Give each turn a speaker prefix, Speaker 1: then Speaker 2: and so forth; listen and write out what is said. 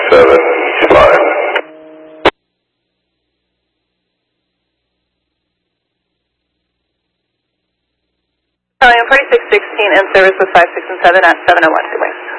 Speaker 1: 5.
Speaker 2: Charlie, 4616 in service with 5, 6, and 7 at 701 freeway.